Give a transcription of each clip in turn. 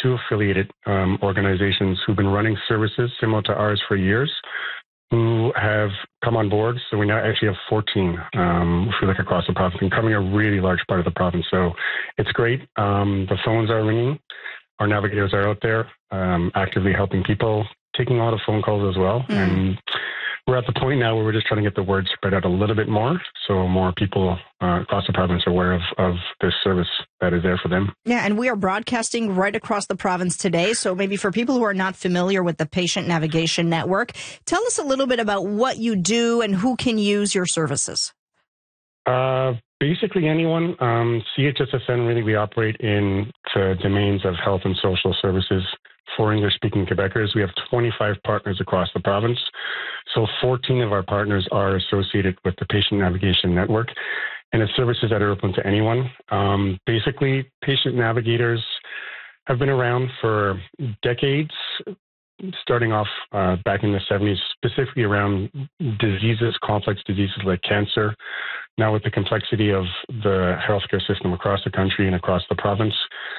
two affiliated organizations who've been running services similar to ours for years, who have come on board. So we now actually have 14, if we look across the province, and covering a really large part of the province. So it's great. The phones are ringing. Our navigators are out there actively helping people, taking a lot of phone calls as well. And we're at the point now where we're just trying to get the word spread out a little bit more, so more people across the province are aware of this service that is there for them. Yeah, and we are broadcasting right across the province today. So maybe for people who are not familiar with the Patient Navigation Network, tell us a little bit about what you do and who can use your services. Basically anyone. CHSSN, really, we operate in the domains of health and social services for English-speaking Quebecers. We have 25 partners across the province. So 14 of our partners are associated with the Patient Navigation Network, and it's services that are open to anyone. Basically, patient navigators have been around for decades, starting off back in the 70s, specifically around diseases, complex diseases like cancer. Now with the complexity of the healthcare system across the country and across the province,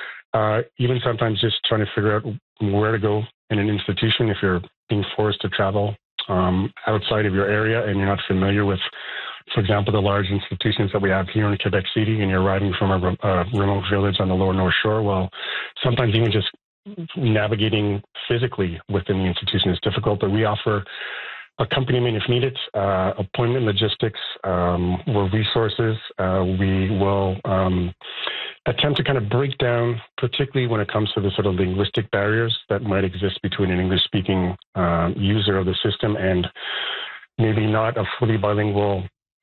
even sometimes just trying to figure out where to go in an institution if you're being forced to travel outside of your area and you're not familiar with, for example, the large institutions that we have here in Quebec City, and you're arriving from a remote village on the Lower North Shore. Well, sometimes even just navigating physically within the institution is difficult, but we offer accompaniment if needed, appointment logistics, we're resources. We will attempt to kind of break down, particularly when it comes to the sort of linguistic barriers that might exist between an English-speaking user of the system and maybe not a fully bilingual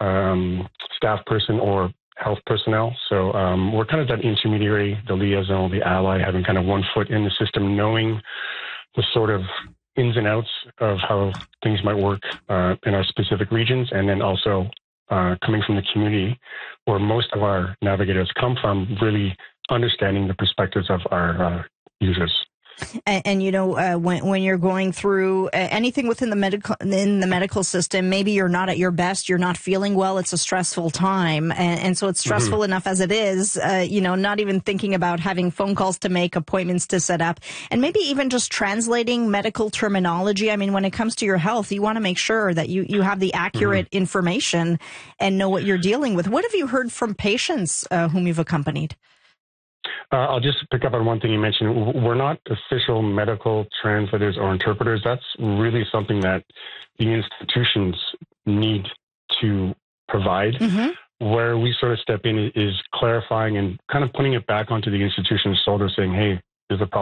staff person or health personnel. So we're kind of that intermediary, the liaison, the ally, having kind of one foot in the system, knowing the sort of ins and outs of how things might work in our specific regions, and then also coming from the community where most of our navigators come from, really understanding the perspectives of our users. And you know, when you're going through anything within the medical system, maybe you're not at your best, you're not feeling well, it's a stressful time. And so it's stressful enough as it is, you know, not even thinking about having phone calls to make, appointments to set up, and maybe even just translating medical terminology. I mean, when it comes to your health, you want to make sure that you have the accurate information and know what you're dealing with. What have you heard from patients whom you've accompanied? I'll just pick up on one thing you mentioned. We're not official medical translators or interpreters. That's really something that the institutions need to provide. Where we sort of step in is clarifying and kind of putting it back onto the institution's shoulders, saying, hey, there's a problem.